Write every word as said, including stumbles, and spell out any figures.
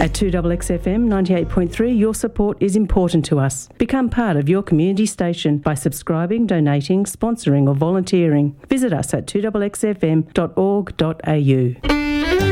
At two X X F M ninety-eight point three, your support is important to us. Become part of your community station by subscribing, donating, sponsoring or volunteering. Visit us at two X X F M dot org dot a u.